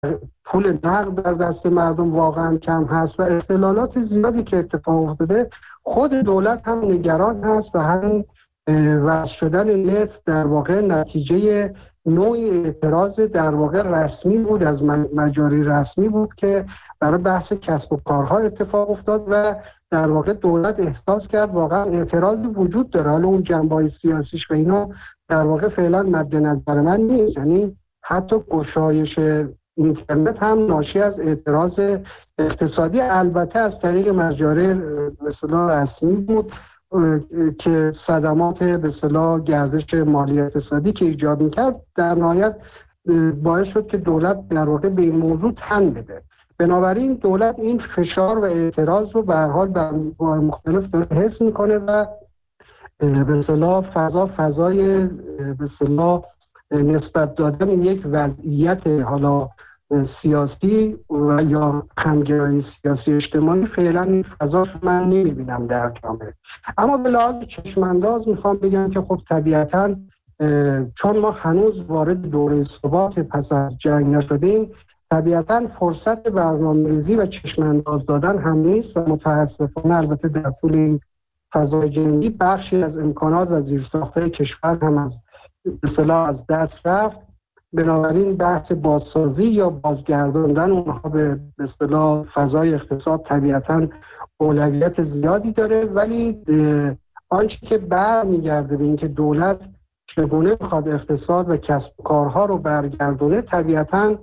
پول نقد در دست مردم واقعا کم هست و اختلالات زیادی که اتفاق افتاده، خود دولت هم نگران هست و همین وضع شدن نفت در واقع نتیجه نوعی اعتراض در واقع رسمی بود، از مجاری رسمی بود که برای بحث کسب و کارها اتفاق افتاد و در واقع دولت احساس کرد واقعا اعتراضی وجود داره. حالا اون جنبه‌های سیاسیش و اینا در واقع فعلا مد نظر من نیست، یعنی حتی گشایش اینترنت هم ناشی از اعتراض اقتصادی، البته از طریق مجاری به اصطلاح رسمی بود که صدمات به اصطلاح گردش مالی اقتصادی که ایجاد می‌کرد در نهایت باعث شد که دولت در واقع به این موضوع تن بده. بنابراین دولت این فشار و اعتراض رو به هر حال در مختلف حس میکنه و به اصطلاح فضای به اصطلاح نسبت دادن یک وضعیت حالا سیاسی و یا همگرایی سیاسی اجتماعی فعلا این فضا من نمیبینم در جامعه. اما به لحاظ چشمانداز میخوام بگم که خب طبیعتاً چون ما هنوز وارد دوره ثبات پس از جنگ نشدیم، طبیعتاً فرصت برنامه‌ریزی و چشمانداز دادن هم نیست و متاسفانه البته در طول این فضای جنگی بخشی از امکانات و زیرساخت‌های کشور هم از اصطلاح از دست رفت. بنابراین بحث بازسازی یا بازگرداندن اونها به اصطلاح فضای اقتصاد طبیعتاً اولویت زیادی داره، ولی آنچه که برمیگرده به اینکه دولت چگونه میخواد اقتصاد و کسب و کارها رو برگردونه، طبیعتاً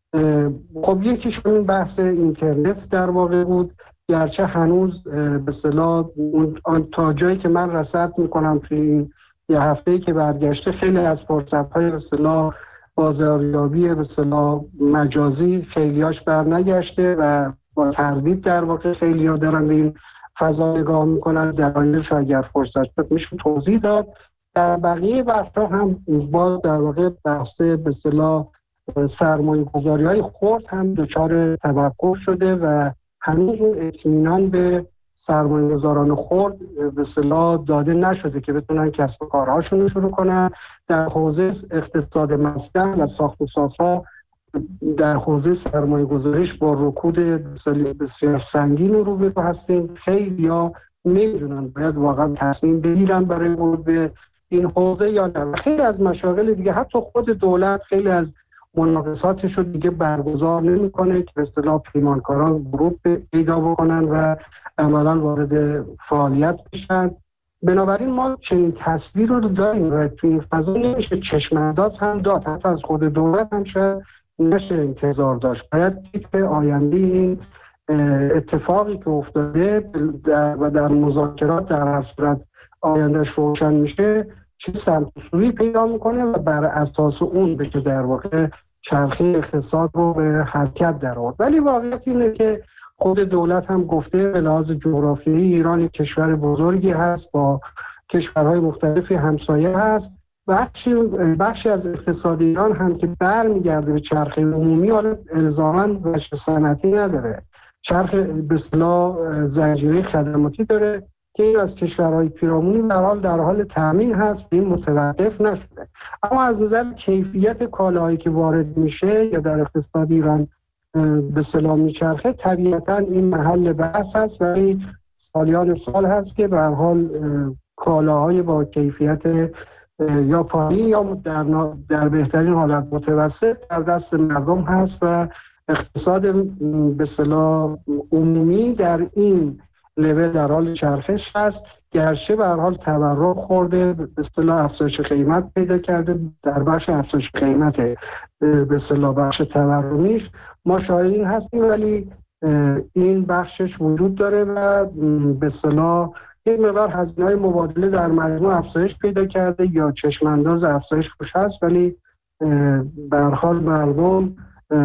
خب یکیش این بحث اینترنت در واقع بود، گرچه هنوز به اصطلاح تا جایی که من رصد میکنم توی این یه هفته‌ای که برگشته خیلی از فرصت‌های به اصطلاح بازاریابی به اصطلاح مجازی خیلیاش برنگشته و با تردید در واقع خیلی‌ها دارن به این فضا نگاه میکنن. دلایلش اگر فرصت شد میشه توضیح داد. در بقیه بخش‌ها هم باز در واقع بحث به اصطلاح سرمایه‌گذاری‌های خرد هم دچار توقف شده و هنوز اون اطمینان به سرمایه‌گذاران خرد به اصطلاح داده نشده که بتونن کسب و کارهاشون رو شروع کنن. در حوزه اقتصاد مسکن و ساخت و سازها در حوزه سرمایه‌گذاریش با رکود بسیار سنگین روبرو هستیم. خیلی‌ها نمی‌دونن باید واقعا تصمیم بگیرن برای ورود به این حوزه یا نه. خیلی از مشاغل دیگه حتی خود دولت خیلی از مناقصاتش رو دیگه برگزار نمی‌کنه که به اصطلاح پیمانکاران ورود پیدا بکنن و عملاً وارد فعالیت بشن. بنابراین ما چنین تصویر رو داریم و توی این فضا نمیشه چشم‌انداز هم داد، حتی از خود دولت هم شاید نشه انتظار داشت. باید دید که آینده این اتفاقی که افتاده و در مذاکرات در هر صورت آیندهش روشن میشه چه سمت و سویی پیدا میکنه و بر اساس اون بشه در واقع چرخه اقتصاد رو به حرکت در آورد. ولی واقعیت اینه که خود دولت هم گفته به لحاظ جغرافیایی ایران یک کشور بزرگی هست، با کشورهای مختلفی همسایه هست. بخشی از اقتصاد ایران هم که برمیگرده به چرخه عمومی، حالا الزاماً بخش صنعتی نداره، چرخه به اصطلاح زنجیره خدماتی داره که این از کشورهای پیرامونی در حال تامین هست، این متوقف نشده. اما از نظر کیفیت کالاهایی که وارد میشه یا در اقتصاد ایران به اصطلاح میچرخه، طبیعتاً این محل بحث هست و این سالیان سال هست که به هر حال کالاهای با کیفیت یا پایین یا در بهترین حالت متوسط در دست مردم هست و اقتصاد به اصطلاح عمومی در این لول در حال چرخش هست. گرچه به هر حال تورم خورده، به اصطلاح افزایش قیمت پیدا کرده، در بخش افزایش قیمت به اصطلاح بخش تورمیش ما شاهدین هستیم، ولی این بخشش وجود داره و به اصطلاح یک مقدار هزینه‌های مبادله در مجموع افزایش پیدا کرده یا چشمانداز افزایش روش هست، ولی به هر حال مردم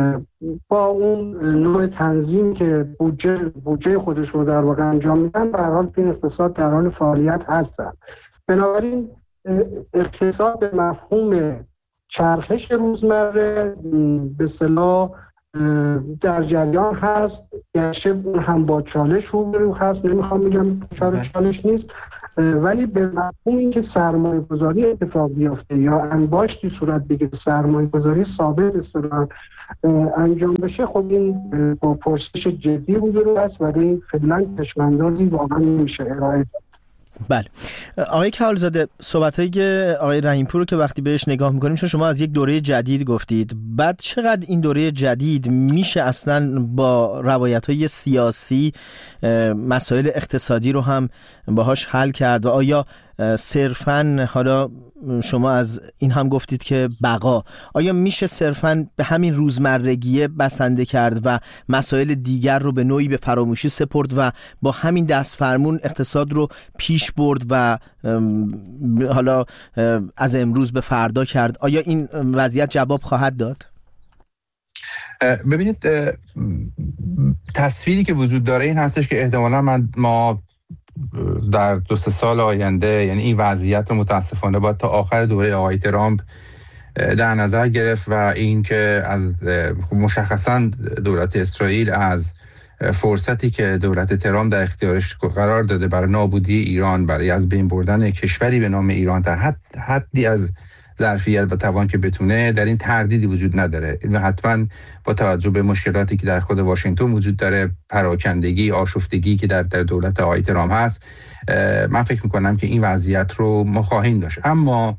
با اون نوع تنظیم که بودجه خودش رو در واقع انجام میدن به هر حال این اقتصاد در حال فعالیت هستن. بنابراین اقتصاد به مفهوم چرخش روزمره به اصطلاح در جریان هست، گرچه اون هم با چالش روبرو هست، نمیخوام بگم چالش نیست، ولی به مفهوم این که سرمایه گذاری اتفاق بیفته یا انباشتی صورت بگیره، سرمایه گذاری ثابت اصطلاحاً انجام بشه، خب این با پرسش جدی روبرو هست و این فعلا چشم‌اندازی واقعا نمیشه ارائه داد. بله آقای کهالزاده، صحبتایی که آقای رحیم‌پور رو که وقتی بهش نگاه میکنیم، چون شما از یک دوره جدید گفتید، بعد چقدر این دوره جدید میشه اصلا با روایت‌های سیاسی مسائل اقتصادی رو هم باهاش حل کرد و آیا صرفاً، حالا شما از این هم گفتید که بقا، آیا میشه صرفاً به همین روزمرگیه بسنده کرد و مسائل دیگر رو به نوعی به فراموشی سپرد و با همین دست فرمون اقتصاد رو پیش برد و حالا از امروز به فردا کرد؟ آیا این وضعیت جواب خواهد داد؟ ببینید، تصویری که وجود داره این هستش که احتمالاً ما در 2-3 سال آینده، یعنی این وضعیت رو متاسفانه باید تا آخر دوره آقای ترامپ در نظر گرفت و این که از مشخصا دولت اسرائیل از فرصتی که دولت ترامپ در اختیارش قرار داده برای نابودی ایران، برای از بین بردن کشوری به نام ایران در حدی از ظرفیت و توان که بتونه، در این تردیدی وجود نداره و حتما با توجه به مشکلاتی که در خود واشنگتن وجود داره، پراکندگی، آشفتگی که در دولت آقای ترامپ هست، من فکر میکنم که این وضعیت رو ما خواهیم داشت. اما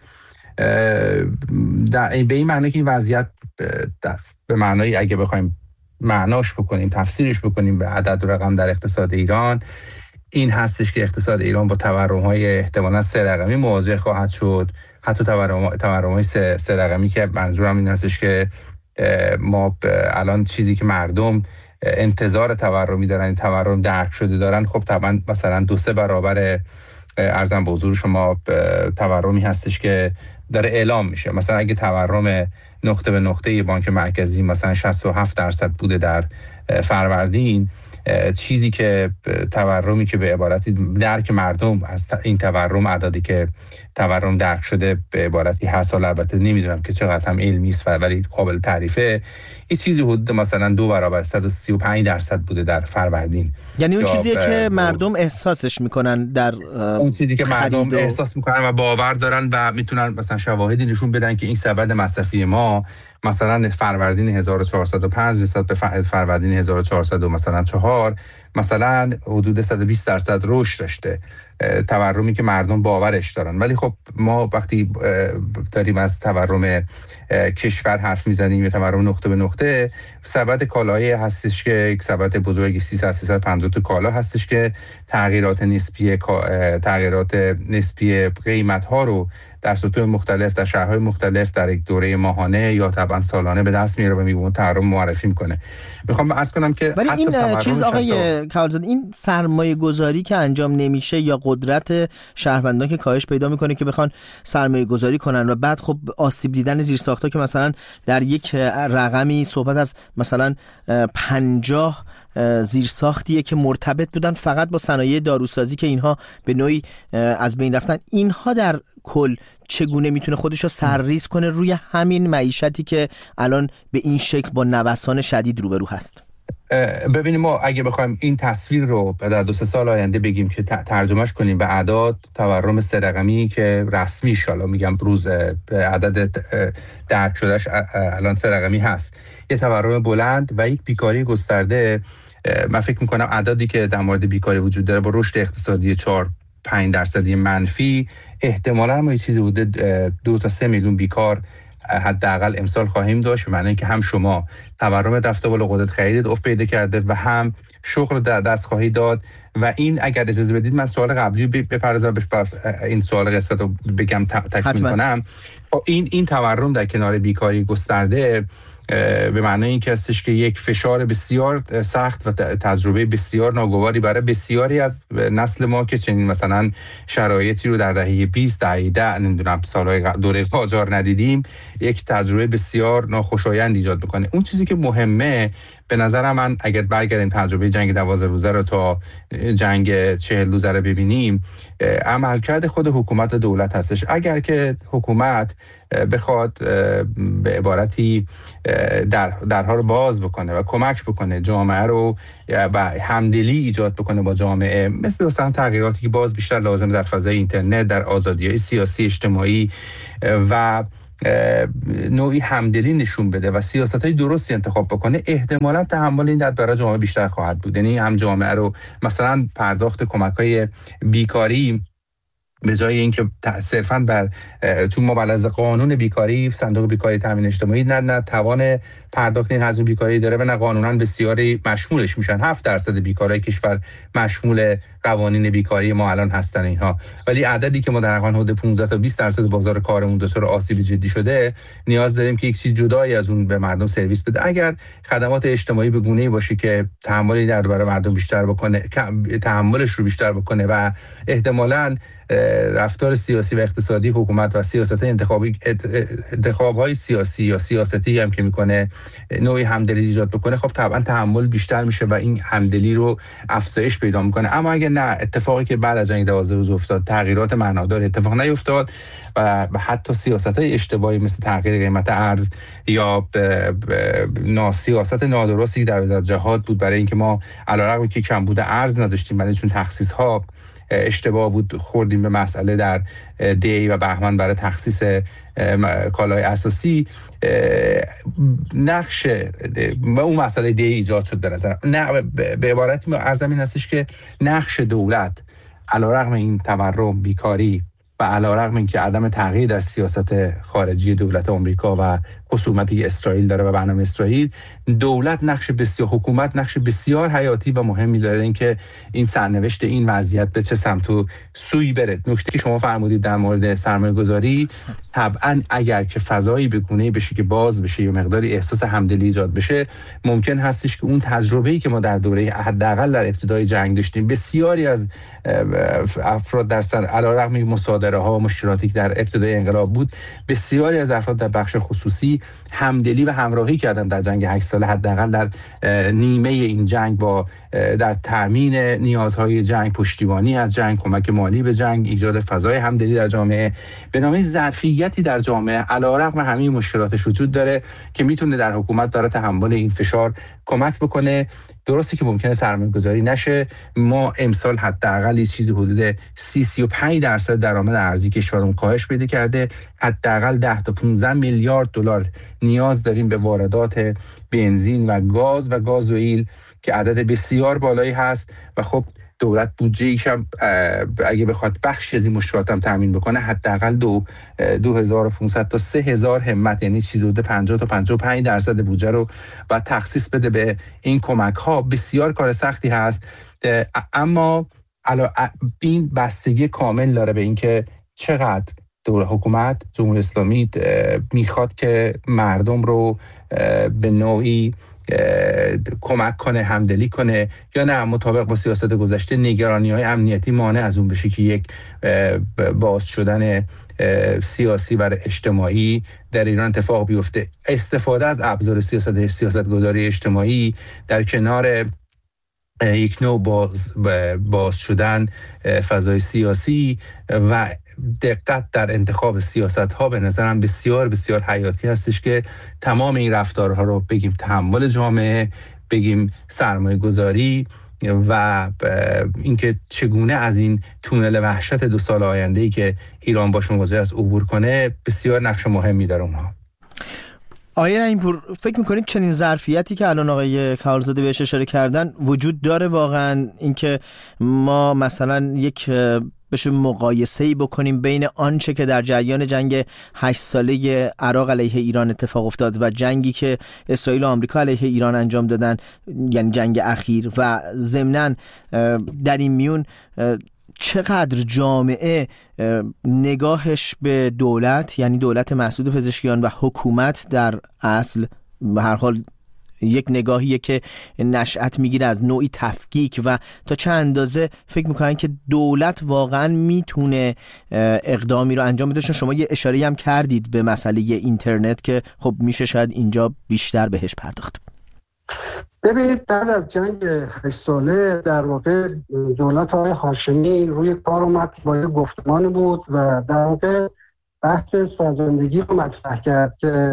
به این معنی که این وضعیت به معنای اگه بخوایم معناش بکنیم، تفسیرش بکنیم به عدد و رقم در اقتصاد ایران، این هستش که اقتصاد ایران با تورم‌های احتمالاً 3 رقمی مواجه خواهد شد. حتی تورم‌های 3 رقمی که منظورم این هستش که ما الان چیزی که مردم انتظار تورمی دارن، تورم درک شده دارن، خب طبعا مثلا 2-3 برابر ارزم به حضور شما تورمی هستش که داره اعلام میشه. مثلا اگه تورم نقطه به نقطه بانک مرکزی مثلا 67% بوده در فروردین، چیزی که تورمی که به عبارتی درک مردم از این تورم، عددی که تورم درک شده به عبارتی هست، البته نمیدونم که چقدر هم علمی است ولی قابل تعریفه، این چیزی حدود مثلا 2 برابر 135% بوده در فروردین. یعنی اون چیزیه که مردم احساسش میکنن، در اون چیزی که مردم احساس میکنن و باور دارن و میتونن مثلا شواهدی نشون بدن که این سبد مصرفی ما مثلا فروردین 1405 نسبت به فروردین 1400 مثلا 4 مثلا حدود 120% رشد داشته، تورمی که مردم باورش دارن. ولی خب ما وقتی داریم از تورم کشور حرف میزنیم یا تورم نقطه به نقطه، سبد کالایی هستش که یک سبد بزرگی 350 تا کالا هستش که تغییرات نسبی قیمت ها رو در سطوح مختلف، در شهرهای مختلف در یک دوره ماهانه یا طبعا سالانه به دست میاره و میگم تورم معرفی میکنه. میخوام عرض کنم که ولی این چیز آقای کهالزاده، این سرمایه گذاری که انجام نمیشه یا قدرت شهروندان که کاهش پیدا میکنه که بخوان سرمایه گذاری کنن و بعد خب آسیب دیدن زیرساخت‌ها که مثلا در یک رقمی صحبت از مثلا 50 زیرساختیه که مرتبط بودن فقط با صنایع داروسازی که اینها به نوعی از بین رفتن، اینها در کل چگونه میتونه خودش رو سرریز کنه روی همین معیشتی که الان به این شکل با نوسان شدید روبرو هست؟ ببینیم، ما اگه بخوایم این تصویر رو در 2-3 سال آینده بگیم که ترجمهش کنیم به اعداد، تورم 3 رقمی که رسمی شالا میگم روز عدد درک شدهش الان 3 رقمی هست، یه تورم بلند و یک بیکاری گسترده، من فکر میکنم عددی که در مورد بیکاری وجود داره با رشد اقتصادی 4-5% منفی، احتمالاً ما یه چیزی حدود 2 تا 3 میلیون بیکار حداقل امسال خواهیم داشت، به معنی اینکه هم شما تورم رفته بالا، قدرت خرید افت پیدا کرده و هم شغل دست خواهی داد. و این اگر اجازه بدید من سوال قبلی بپردازم بهش، این سوال قسمت رو بگم تکمیل کنم. این تورم در کنار بیکاری گسترده به معنی این که هستش که یک فشار بسیار سخت و تجربه بسیار ناگواری برای بسیاری از نسل ما که چنین مثلا شرایطی رو در دهه 20 دهه 10 نمیدونم سالهای دوره قاجار ندیدیم، یک تجربه بسیار ناخوشایند ایجاد بکنه. اون چیزی که مهمه به نظر من، اگر برگردیم تجربه جنگ 12 روزه رو تا جنگ 40 روزه رو ببینیم، عملکرد خود حکومت دولت هستش. اگر که حکومت بخواد به عبارتی درها رو باز بکنه و کمک بکنه جامعه رو و همدلی ایجاد بکنه با جامعه، مثلا تغییراتی که باز بیشتر لازم در فضای اینترنت، در آزادی‌های سیاسی اجتماعی و نوعی همدلی نشون بده و سیاست‌های درستی انتخاب بکنه، احتمالاً تحمل این درد برای جامعه بیشتر خواهد بود. یعنی هم جامعه رو مثلا پرداخت کمک‌های بیکاری به جای اینکه صرفاً بر چون ما بر اساس قانون بیکاری صندوق بیکاری تامین اجتماعی نه توان پرداخت این هزینه بیکاری داره و نه قانوناً بسیاری مشمولش میشن. 7% بیکارای کشور مشمول قوانین بیکاری ما الان هستن اینها، ولی عددی که ما در حدود 15 تا 20% بازار کارمون دچار آسیب جدی شده، نیاز داریم که یک چیز جدایی از اون به مردم سرویس بده. اگر خدمات اجتماعی به گونه‌ای باشه که تحملی در برای مردم بیشتر بکنه، تحملش رو بیشتر بکنه و احتمالاً رفتار سیاسی و اقتصادی حکومت و سیاست انتخاب‌های سیاسی یا سیاستی هم که میکنه نوعی همدلی ایجاد بکنه، خب طبعا تحمل بیشتر میشه و این همدلی رو افزایش پیدا میکنه. اما اگه نه، اتفاقی که بعد از جنگ 12 روز افتاد، تغییرات معنادار اتفاق نیفتاد و حتی سیاست‌های اشتباهی مثل تغییر قیمت ارز یا سیاست نادرستی در جهاد بود برای اینکه ما علیرغم که کمبود ارز نداشتیم، ولی چون تخصیص‌ها اشتباه بود خوردیم به مسئله در دی و بهمن برای تخصیص کالای اساسی، نقش و اون مسئله دی ایجاد شد. به نظر نه، به عبارتی ارزم این هستش که نقش دولت علیرغم این تورم، بیکاری و علیرغم اینکه عدم تغییر در سیاست خارجی دولت آمریکا و خصومتی اسرائیل داره و برنامه اسرائیل، حکومت نقش بسیار حیاتی و مهمی داره اینکه این سرنوشت این وضعیت به چه سمت و سوی بره. نکته که شما فرمودید در مورد سرمایه‌گذاری، طبعا اگر که فضایی به گونه‌ای بشه که باز بشه یا مقداری احساس همدلی ایجاد بشه، ممکن هستش که اون تجربه‌ای که ما در دوره حداقل در ابتدای جنگ داشتیم، بسیاری از افراد در علیرغم مصادره‌ها و مشکلاتی که در ابتدای انقلاب بود، بسیاری از افراد در بخش خصوصی همدلی و همراهی کردن در جنگ 8 ساله، حداقل در نیمه این جنگ، با در تامین نیازهای جنگ، پشتیبانی از جنگ، کمک مالی به جنگ، ایجاد فضای همدلی در جامعه. به نامه ظرفیتی در جامعه علیرغم همه مشکلاتش وجود داره که میتونه در حکومت برای تحمل این فشار کمک بکنه. درسته که ممکنه سرمایه‌گذاری نشه. ما امسال حداقل چیزی حدود 35% درآمد ارزی کشورمون کاهش پیدا کرده. حداقل 10 تا 15 میلیارد دلار نیاز داریم به واردات بنزین و گاز و گازوئیل که عدد بسیار بالایی هست و خب دولت بودجه‌ایش هم اگه بخواد بخش از این مشکلات هم تامین بکنه، حداقل 2500 تا 3000 همت، یعنی چیزی حدود 50 تا 55% بودجه رو باید تخصیص بده به این کمک‌ها. بسیار کار سختی هست، اما این بستگی کامل داره به اینکه چقدر حکومت جمهوری اسلامی میخواد که مردم رو به نوعی کمک کنه، همدلی کنه، یا نه مطابق با سیاست گذشته نگرانی‌های امنیتی مانع از اون بشه که یک باز شدن سیاسی و اجتماعی در ایران اتفاق بیفته. استفاده از ابزار سیاستگذاری اجتماعی در کنار یک نوع باز شدن فضای سیاسی و دقت در انتخاب سیاست‌ها به نظرم بسیار بسیار حیاتی هستش که تمام این رفتارها رو بگیم تحمل جامعه، بگیم سرمایه‌گذاری و اینکه چگونه از این تونل وحشت 2 سال آینده‌ای که ایران باش مواجه است عبور کنه، بسیار نقش مهمی داره اونها. آقای رحیم‌پور، فکر می‌کنید چنین ظرفیتی که الان آقای کهالزاده بهش اشاره کردن وجود داره واقعا، اینکه ما مثلا یک بشه مقایسه‌ای بکنیم بین آنچه که در جریان جنگ 8 ساله عراق علیه ایران اتفاق افتاد و جنگی که اسرائیل و آمریکا علیه ایران انجام دادن، یعنی جنگ اخیر، و ضمناً در این میون چقدر جامعه نگاهش به دولت، یعنی دولت مسعود پزشکیان و حکومت در اصل به هر حال یک نگاهیه که نشأت میگیره از نوعی تفکیک، و تا چه اندازه فکر میکنن که دولت واقعا میتونه اقدامی رو انجام بده. شما یه اشاره هم کردید به مسئله اینترنت که خب میشه شاید اینجا بیشتر بهش پرداخت. ببینید، بعد از جنگ 8 ساله در واقع دولت آقای هاشمی روی کار اومد با یه گفتمانی بود و در واقع بحث سازندگی رو مطرح کرد که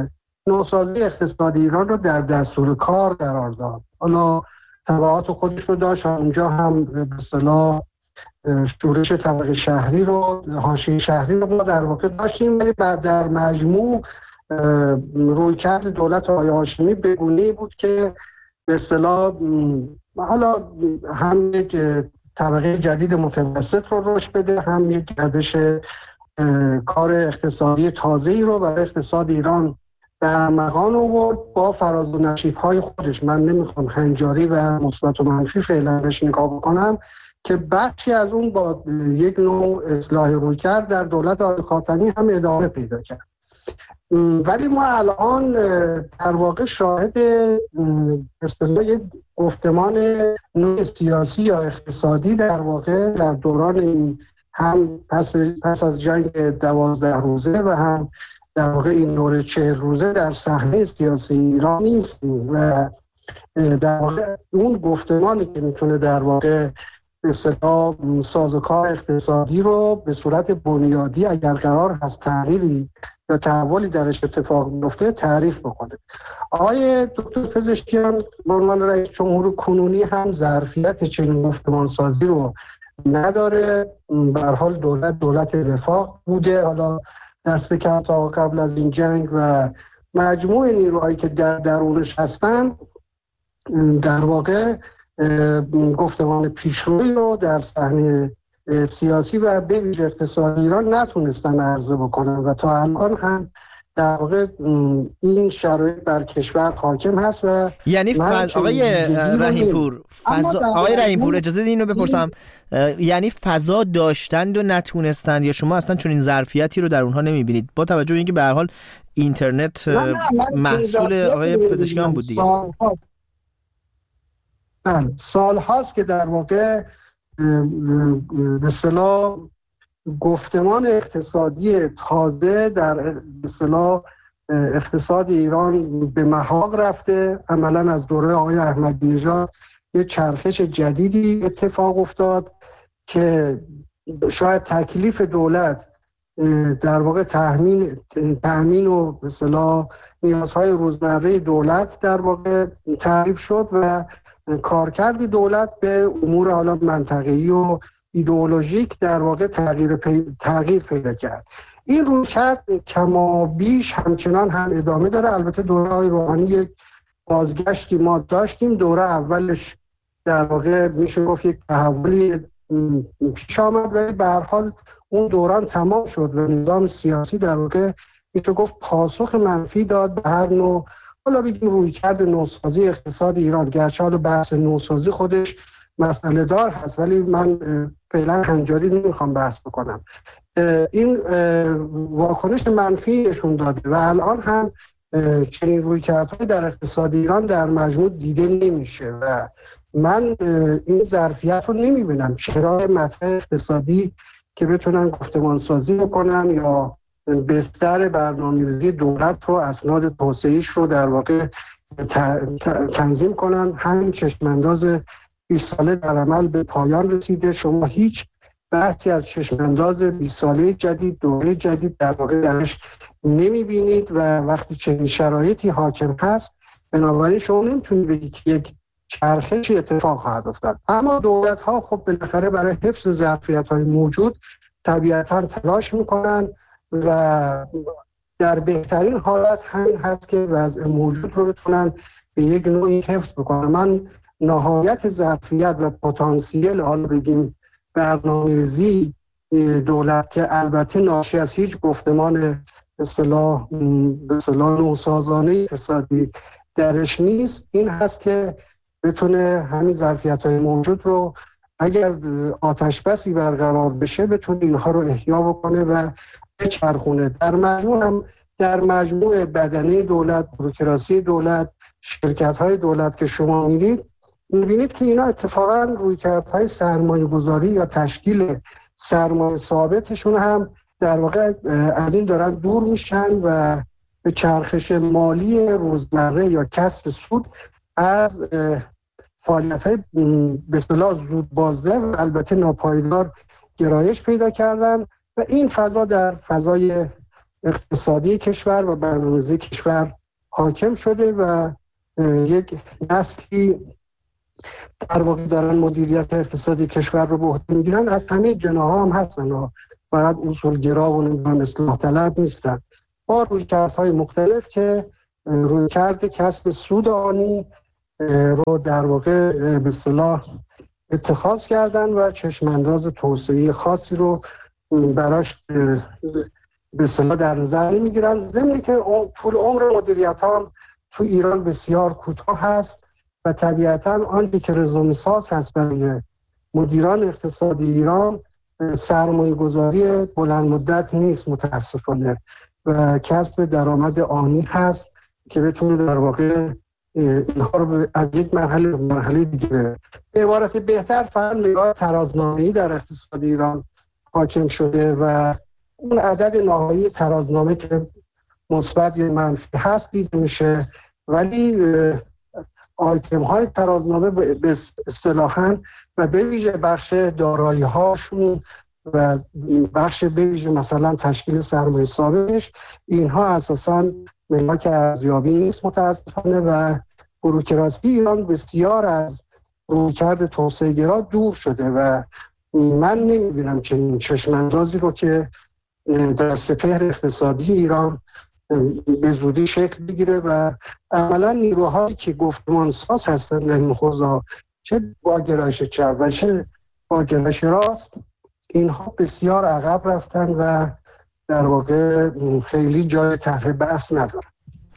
نوسازی اقتصادی ایران رو در دستور کار قرار داد. حالا تبعات خودش رو داشت، اونجا هم به اصطلاح شورش طبقه شهری رو، حاشیه شهری رو ما در واقع داشتیم، ولی بعد در مجموع رویکرد دولت آقای هاشمی به گونه‌ای بود که به اصطلاح حالا هم یک طبقه جدید متوسط رو رشد بده، هم یک گردش کار اقتصادی تازه‌ای رو برای اقتصاد ایران در مقام آورد با فراز و نشیب‌های خودش. من نمیخوام هنجاری و مثبت و منفی فعلا بهش نگاه بکنم که بخشی از اون با یک نوع اصلاح رویکرد در دولت آقای خاتمی هم ادامه پیدا کرد. ولی ما الان در واقع شاهد اصطلاح گفتمان نوع سیاسی یا اقتصادی در واقع در دوران این هم پس از جنگ 12 روزه و هم در واقع این دور 40 روزه در صحنه سیاسی ایران نیستیم و در واقع اون گفتمانی که میتونه در واقع اصطلاح سازوکار اقتصادی رو به صورت بنیادی اگر قرار هست تغییری یا تحولی درش اتفاق میفته تعریف بکنه. آقای دکتر پزشکیان به عنوان رئیس جمهور کنونی هم ظرفیت چنین گفتمان سازی رو نداره. به هر حال دولت وفاق بوده، حالا دست کم تا قبل از این جنگ، و مجموع نیروهایی که در درونش هستن در واقع گفتمان پیشروی رو در صحنه سیاسی و به ویژه اقتصادی ایران نتونستن عرضه بکنن و تا الان هم در واقع این شرایط بر کشور حاکم هست. و یعنی آقای رحیم‌پور اجازه بدید اینو بپرسم، یعنی فضا داشتند و نتونستند یا شما اصلا چون این ظرفیتی رو در اونها نمیبینید با توجه به اینکه به هر حال اینترنت محصول آقای پزشکیان بود دیگه؟ سال هاست که در واقع به اصطلاح گفتمان اقتصادی تازه در اصطلاح اقتصاد ایران به محاق رفته. عملا از دوره آقای احمدی نژاد یه چرخش جدیدی اتفاق افتاد که شاید تکلیف دولت در واقع تأمین و به اصطلاح نیازهای روزمره دولت در واقع تعریف شد و کارکرد دولت به امور حالا منطقه‌ای و ایدئولوژیک در واقع تغییر پیدا کرد. این رویکرد کما بیش همچنان هم ادامه داره. البته دوره های روحانی یک بازگشتی ما داشتیم، دوره اولش در واقع میشه گفت یک تحولی پیش آمد ولی به هر حال اون دوران تمام شد و نظام سیاسی در واقع میشه گفت پاسخ منفی داد به هر نوع حالا بگیم رویکرد نوسازی اقتصاد ایران. گرچه حالا بحث نوسازی خودش مسئله دار هست ولی من فعلا هنجاری نمیخوام بحث بکنم. این واکنش منفی نشون داده و الان هم چنین رویکردهای در اقتصاد ایران در مجموع دیده نمیشه و من این ظرفیت رو نمیبینم. چرا مطرح اقتصادی که بتونن گفتمان سازی بکنن یا بستر برنامه‌ریزی دولت رو، اسناد توسعه‌ایش رو در واقع تنظیم کنن. همین چشمانداز 20 ساله در عمل به پایان رسیده. شما هیچ بحثی از چشمانداز 20 ساله جدید، دوره جدید در واقع درش نمیبینید و وقتی چنین شرایطی حاکم هست بنابراین شما نمیتونید بگید که یک چرخشی اتفاق خواهد افتاد. اما دولت ها خب بالاخره برای حفظ ظرفیت های موجود طبیعتاً تلاش میکنن و در بهترین حالت همین هست که وضع موجود رو بتونن به یک نوعی حفظ بکنن. من نهایت ظرفیت و پتانسیل حالا بگیم برنامه‌ریزی دولت که البته ناشی از هیچ گفتمان اصطلاح نوسازانه اقتصادی درش نیست، این هست که بتونه همین ظرفیت‌های موجود رو اگر آتش بسی برقرار بشه بتونه اینها رو احیا بکنه و بچرخونه. در مجموع بدنه دولت، بوروکراسی دولت، شرکت‌های دولت که شما می‌بینید که اینا اتفاقاً رویکردهای سرمایه‌گذاری یا تشکیل سرمایه ثابتشون هم در واقع از این دارن دور میشن و به چرخش مالی روزمره یا کسب سود از فعالیت‌های به اصطلاح زود بازده و البته ناپایدار گرایش پیدا کردن و این فضا در فضای اقتصادی کشور و برنامه‌ریزی کشور حاکم شده و یک نسلی در واقع دارن مدیریت اقتصادی کشور رو به عهده میگیرن. از همه جناح هم هستن، فقط اصولگرا و اصلاح طلب نیستن، با رویکردهای مختلف که رویکرد کسب سود آنی رو در واقع به اصطلاح اتخاذ کردن و چشمانداز توسعه خاصی رو براش به اصطلاح در نظر نمیگیرن. ضمن که طول عمر مدیریت ها تو ایران بسیار کوتاه هست و طبیعتاً آنچه که رزومه‌ساز هست برای مدیران اقتصادی ایران سرمایه گذاری بلند مدت نیست متاسفانه، و کسب درآمد آنی هست که بتونه در واقع اینها رو از یک مرحله به مرحله دیگه. به عبارت بهتر فقط نگاه ترازنامه‌ای در اقتصاد ایران حاکم شده و اون عدد نهایی ترازنامه که مثبت یا منفی هست دیده میشه، ولی آیتم های ترازنامه به اصطلاحاً و به ویژه بخش دارایی هاشون و بخش به ویژه مثلا تشکیل سرمایه ثابتش، اینها اساساً ملاک ارزیابی نیست متاسفانه و بوروکراسی ایران بسیار از رویکرد توسعه گرا دور شده و من نمیبینم چنین چشماندازی رو که در سپهر اقتصادی ایران به زودی شکل بگیره و عملا نیروهایی که گفتمانساز هستن در این حوزه، چه با گرایش چپ و چه با گرایش راست، اینها بسیار عقب رفتن و در واقع خیلی جای طرح بحث ندارن.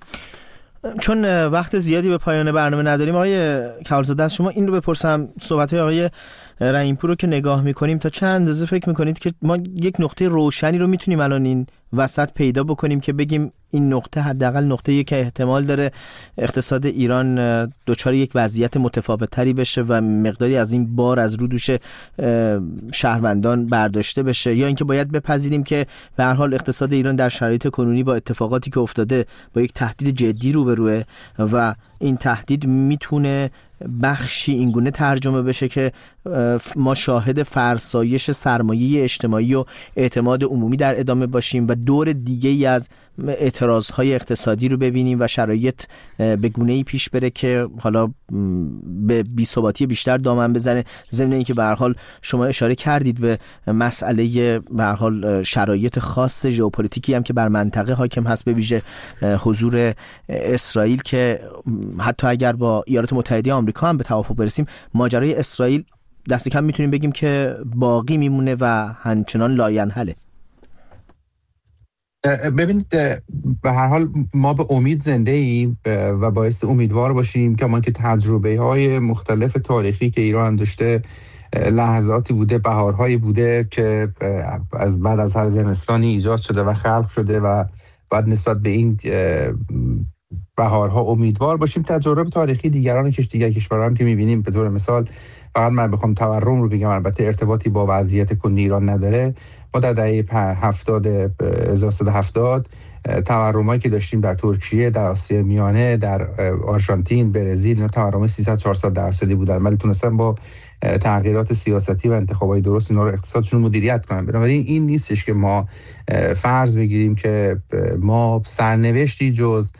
چون وقت زیادی به پایان برنامه نداریم آقای کهالزاده، از شما این رو بپرسم، صحبت‌های آقای رحیم‌پور رو که نگاه می‌کنیم تا چه اندازه فکر می‌کنید که ما یک نقطه روشنی رو می‌تونیم الان این وسط پیدا بکنیم که بگیم این نقطه حداقل نقطه‌ای که احتمال داره اقتصاد ایران دچار یک وضعیت متفاوت‌تری بشه و مقداری از این بار از رو دوش شهروندان برداشته بشه، یا اینکه باید بپذیریم که به هر حال اقتصاد ایران در شرایط کنونی با اتفاقاتی که افتاده با یک تهدید جدی روبروه و این تهدید میتونه بخشی اینگونه ترجمه بشه که ما شاهد فرسایش سرمایه اجتماعی و اعتماد عمومی در ادامه باشیم و دور دیگه‌ای از اعتراضهای اقتصادی رو ببینیم و شرایط به گونه‌ای پیش بره که حالا به بی‌ثباتی بیشتر دامن بزنه. ضمن اینکه به هر حال شما اشاره کردید به مسئله به هر حال شرایط خاص ژئوپلیتیکی هم که بر منطقه حاکم هست، به ویژه حضور اسرائیل که حتی اگر با ایالات متحده آمریکا هم به توافق برسیم، ماجرای اسرائیل دست کم میتونیم بگیم که باقی میمونه و همچنان لاینحله. ببینید به هر حال ما به امید زنده ایم و باعث امیدوار باشیم که ما که تجربه های مختلف تاریخی که ایران داشته، لحظاتی بوده، بهارهایی بوده که از بعد از هر زمستانی ایجاد شده و خلق شده و بعد نسبت به این بهارها امیدوار باشیم. تجربه تاریخی دیگر کشورها هم که می‌بینیم، به طور مثال فقط من بخوام تورم رو بگم، البته ارتباطی با وضعیت کنونی ایران نداره، ما در دهه 1970 تورمایی که داشتیم در ترکیه، در آسیا میانه، در آرژانتین، برزیل، اینا تورم 300-400% بودن، ولی تونستن با تغییرات سیاستی و انتخابات درست اینا رو اقتصادشون مدیریت کنن. بنابراین این نیستش که ما فرض بگیریم که ما سرنوشتی جز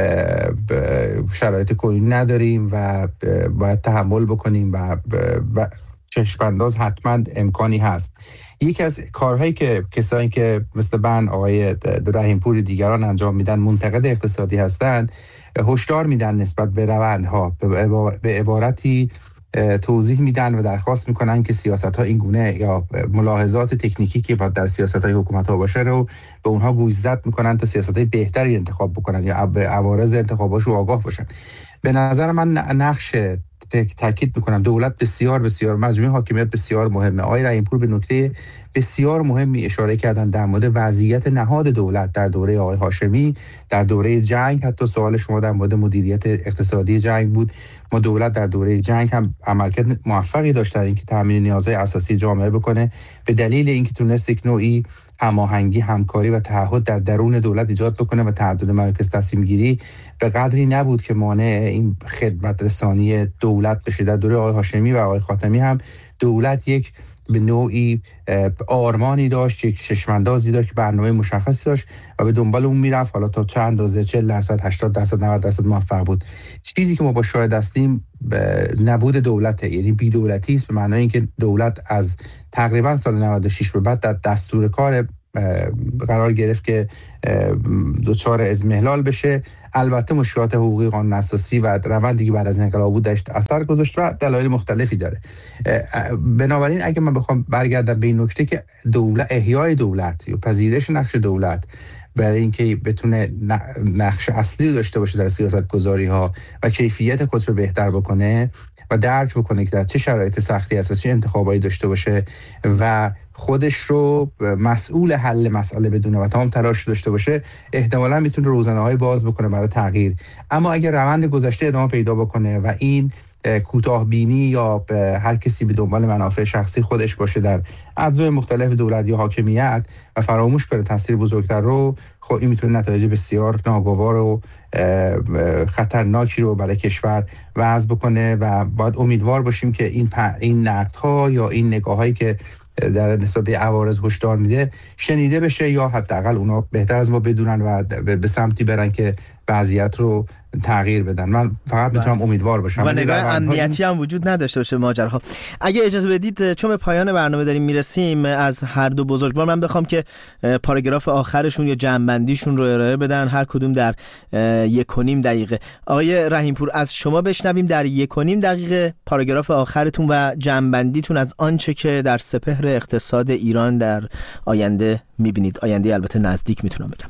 شرایط کنونی نداریم و باید تحمل بکنیم و چشم‌انداز حتما امکانی هست. یکی از کارهایی که کسایی که مثل من، آقای رحیم‌پور، دیگران انجام میدن، منتقد اقتصادی هستن، هشدار میدن نسبت به روندها، به عبارتی توضیح میدن و درخواست میکنن که سیاست‌ها این گونه یا ملاحظات تکنیکی که باید در سیاست‌های حکومت‌ها باشه رو به اونها گوشزد میکنن تا سیاست‌های بهتری انتخاب بکنن یا به عوارض انتخاباشو آگاه باشن. به نظر من نقش، تاکید میکنم، دولت بسیار بسیار، مجموعه حاکمیت بسیار مهمه. آقای رحیم‌پور به نکته بسیار مهمی اشاره کردن در مورد وضعیت نهاد دولت در دوره آقای هاشمی، در دوره جنگ. حتی سوال شما در مورد مدیریت اقتصادی جنگ بود. ما دولت در دوره جنگ هم عملکرد موفقی داشت اینکه تامین نیازهای اساسی جامعه بکنه، به دلیل اینکه تونست یک نوعی هماهنگی، همکاری و تعهد در درون دولت ایجاد بکنه و تعدد مراکز تصمیم گیری به قدری نبود که مانع این خدمت رسانی دولت بشه. در دوره آقای هاشمی و آقای خاتمی هم دولت یک به نوعی آرمانی داشت، یک چشماندازی داشت، برنامه مشخصی داشت و به دنبال اون میرفت. حالا تا چه اندازه 40%، 80%، 90% موفق بود. چیزی که ما با شاهد هستیم نبود دولته، یعنی بی دولتی است، به معنای اینکه دولت از تقریبا سال 96 به بعد در دستور کار قرار گرفت که دچار اضمحلال بشه. البته مشکلات حقوقی، قانون اساسی و روندی که بعد از انقلاب بود داشت اثر گذاشت و دلایل مختلفی داره. بنابراین اگه من بخوام برگردم به این نکته که احیای دولت یا پذیرش نقش دولت برای اینکه بتونه نقش اصلی رو داشته باشه در سیاست گذاری ها و کیفیت خودش رو بهتر بکنه و درک بکنه که در چه شرایط سختی هست و چه انتخابایی داشته باشه و خودش رو مسئول حل مسئله بدونه و تمام تلاش داشته باشه، احتمالاً میتونه روزنه‌های باز بکنه برای تغییر. اما اگر روند گذشته ادامه پیدا بکنه و این کوتاه بینی یا هر کسی به دنبال منافع شخصی خودش باشه در اجزای مختلف دولت یا حاکمیت و فراموش کنه تاثیر بزرگتر رو، خب این میتونه نتایج بسیار ناگوار و خطرناکی رو برای کشور وضع بکنه و باید امیدوار باشیم که این نقدها یا این نگاهایی که در نسبت به عوارض هشدار میده شنیده بشه یا حداقل اونا بهتر از ما بدونن و به سمتی برن که وضعیت رو تغییر بدن. من فقط میتونم امیدوار باشم و نگاه امنیتی هم وجود نداشته باشه ماجراها. اگه اجازه بدید چون به پایان برنامه داریم میرسیم، از هر دو بزرگوار من بخوام که پاراگراف آخرشون یا جمع‌بندیشون رو ارائه بدن، هر کدوم در 1.5 دقیقه. آقای رحیمپور از شما بشنویم در 1.5 دقیقه پاراگراف آخرتون و جمع‌بندیتون از آنچه که در سپهر اقتصاد ایران در آینده میبینید. آینده البته نزدیک میتونم بگم.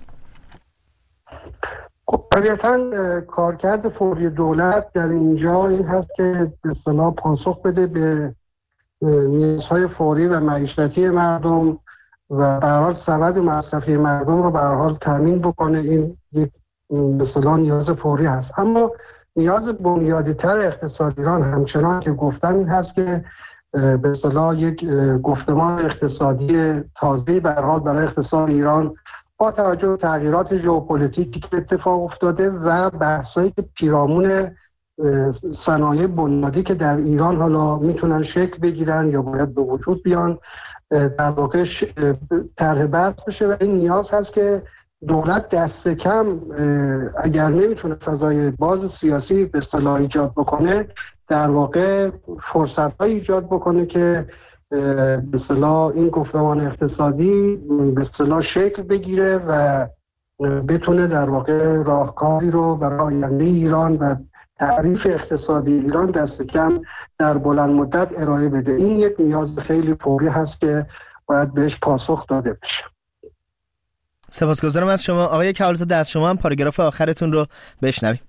طبیعتاً کارکرد فوری دولت در اینجا این هست که به اصطلاح پاسخ بده به نیازهای فوری و معیشتی مردم و به هر حال سبد مصرفی مردم رو به هر حال تامین بکنه. این یک به اصطلاح نیاز فوری هست. اما نیاز بنیادی‌تر اقتصاد ایران همچنان که گفتن این هست که به اصطلاح یک گفتمان اقتصادی تازه‌ای به هر حال برای اقتصاد ایران با توجه به تغییرات ژئوپلیتیکی که اتفاق افتاده و بحثایی که پیرامون صنایع بنیادی که در ایران حالا میتونن شکل بگیرن یا باید به وجود بیان در واقع طرح بحث بشه و این نیاز هست که دولت دست کم اگر نمیتونه فضای باز و سیاسی به اصطلاح ایجاد بکنه، در واقع فرصت‌های ایجاد بکنه که به اصطلاح این گفتمان اقتصادی به اصطلاح شکل بگیره و بتونه در واقع راهکاری رو برای آینده ایران و تعریف اقتصادی ایران دست کم در بلند مدت ارائه بده. این یک نیاز خیلی فوری هست که باید بهش پاسخ داده بشه. سپاسگزارم از شما. آقای کهالزاده از شما هم پاراگراف آخرتون رو بشنویم.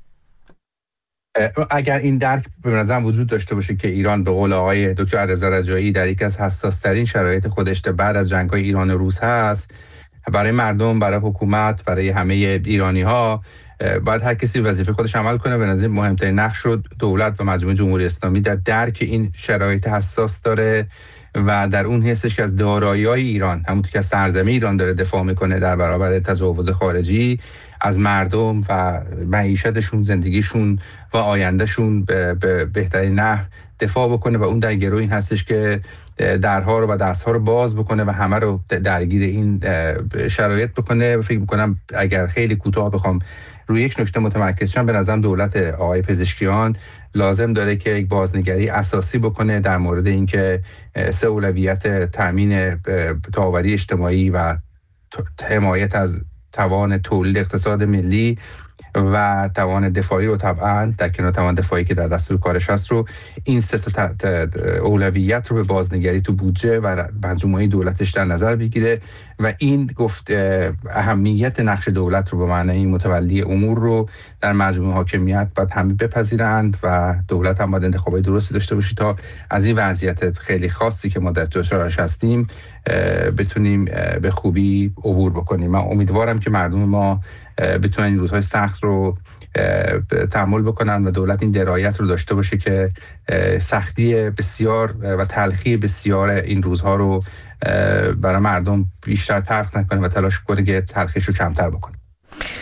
اگر این درک به نظرم وجود داشته باشه که ایران به قول آقای دکتر رضا رجایی در یکی از حساس‌ترین شرایط خودش بعد از جنگ‌های ایران و روس هست، برای مردم، برای حکومت، برای همه ایرانی‌ها باید هر کسی وظیفه خودش عمل کنه. به نظر مهمترین نقش رو دولت و مجموعه جمهوری اسلامی در درک این شرایط حساس داره و در اون حسش که از دارایی‌های ایران، همونطور که از سرزمین ایران داره دفاع میکنه در برابر تجاوز خارجی، از مردم و معیشتشون، زندگیشون و آیندهشون به بهترین نحو دفاع بکنه و اون در گروه این هستش که درها رو و دستها رو باز بکنه و همه رو درگیر این شرایط بکنه. و فکر میکنم اگر خیلی کوتاه بخوام روی یک نکته متمرکز شم، به نظرم دولت آقای پزشکیان لازم داره که یک بازنگری اساسی بکنه در مورد اینکه سه اولویت تامین تاوری اجتماعی و حمایت از توان تولید اقتصاد ملی و توان دفاعی رو طبعا در کنار توان دفاعی که در دستور کارش هست رو، این سه تا اولویت رو به بازنگری تو بودجه و مجموعه دولتش در نظر بگیره و این گفت اهمیت نقش دولت رو به معنای متولی امور رو در مجموعه حاکمیت باید همه بپذیرند و دولت هم باید انتخابات درستی داشته باشه تا از این وضعیت خیلی خاصی که ما در دچارش هستیم بتونیم به خوبی عبور بکنیم. من امیدوارم که مردم ما بتونن این روزهای سخت رو تحمل بکنن و دولت این درایت رو داشته باشه که سختی بسیار و تلخی بسیار این روزها رو برای مردم بیشتر تلخ نکنه و تلاش کنه که تلخیش رو کمتر بکنه.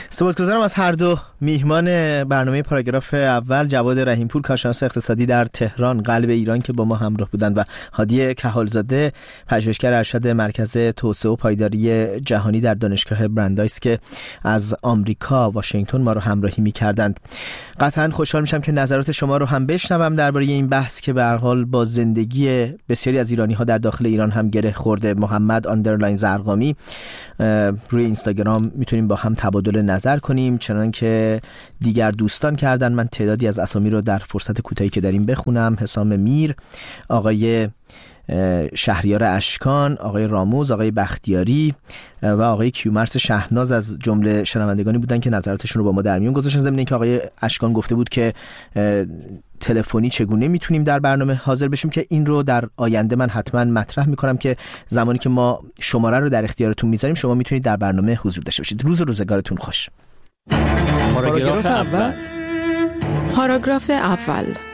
سپاسگزارم از هر دو میهمان برنامه پاراگراف اول، جواد رحیمپور کارشناس اقتصادی در تهران قلب ایران که با ما همراه بودند و هادی کهالزاده پژوهشگر ارشد مرکز توسعه و پایداری جهانی در دانشگاه برندایس که از آمریکا واشنگتن ما رو همراهی می‌کردند. قطعاً خوشحال میشم که نظرات شما رو هم بشنوم درباره این بحث که به هر حال با زندگی بسیاری از ایرانی‌ها در داخل ایران هم گره خورده. محمد آندرلاین زرقامی روی اینستاگرام میتونیم با هم تبادل نظر کنیم، چنان که دیگر دوستان کردن. من تعدادی از اسامی رو در فرصت کوتاهی که داریم بخونم. حسام میر، آقای شهریار اشکان، آقای راموز، آقای بختیاری و آقای کیومرث شهناز از جمله شنوندگانی بودن که نظراتشون رو با ما در میون گذاشتن. ضمن اینکه آقای اشکان گفته بود که تلفنی چگونه میتونیم در برنامه حاضر بشیم، که این رو در آینده من حتما مطرح میکنم که زمانی که ما شماره رو در اختیارتون میذاریم شما میتونید در برنامه حضور داشته باشید. روز و روزگارتون خوش. پاراگراف اول.